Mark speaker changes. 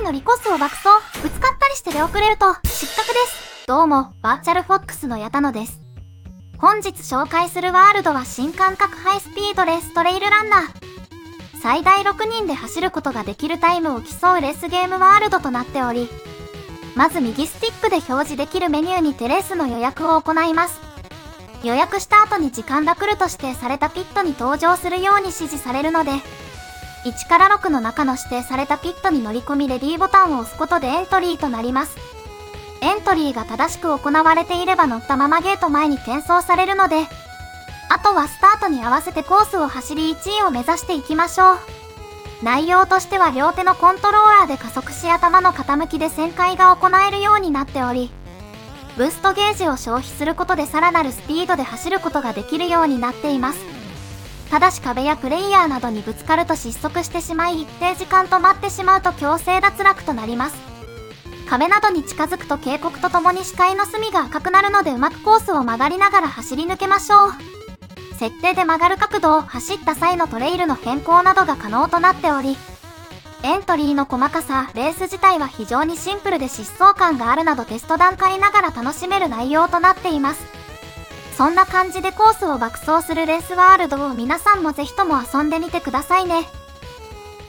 Speaker 1: 乗りコースを爆走、ぶつかったりして出遅れると失格です。どうも、バーチャルフォックスの矢田野です。本日紹介するワールドは新感覚ハイスピードレーストレイルランナー。最大6人で走ることができるタイムを競うレースゲームワールドとなっており、まず右スティックで表示できるメニューにてレースの予約を行います。予約した後に時間が来ると指定されたピットに登場するように指示されるので、1から6の中の指定されたピットに乗り込みレディーボタンを押すことでエントリーとなります。エントリーが正しく行われていれば乗ったままゲート前に転送されるので、あとはスタートに合わせてコースを走り1位を目指していきましょう。内容としては両手のコントローラーで加速し頭の傾きで旋回が行えるようになっており、ブーストゲージを消費することでさらなるスピードで走ることができるようになっています。ただし壁やプレイヤーなどにぶつかると失速してしまい一定時間止まってしまうと強制脱落となります。壁などに近づくと警告とともに視界の隅が赤くなるのでうまくコースを曲がりながら走り抜けましょう。設定で曲がる角度を走った際のトレイルの変更などが可能となっており、エントリーの細かさ、レース自体は非常にシンプルで疾走感があるなどテスト段階ながら楽しめる内容となっています。そんな感じでコースを爆走するレースワールドを皆さんもぜひとも遊んでみてくださいね。